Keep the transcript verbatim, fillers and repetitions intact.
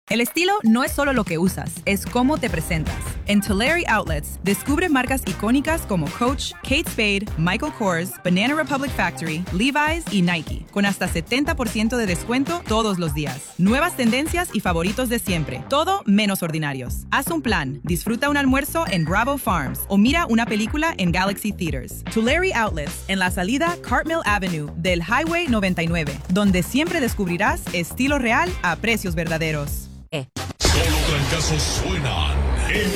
El estilo no es solo lo que usas, es cómo te presentas. En Tulare Outlets, descubre marcas icónicas como Coach, Kate Spade, Michael Kors, Banana Republic Factory, Levi's y Nike, con hasta setenta por ciento de descuento todos los días. Nuevas tendencias y favoritos de siempre, todo menos ordinarios. Haz un plan, disfruta un almuerzo en Bravo Farms o mira una película en Galaxy Theaters. Tulare Outlets, en la salida Cartmill Avenue del Highway noventa y nueve, donde siempre descubrirás estilo real a precios verdaderos. Solo trancazos suenan.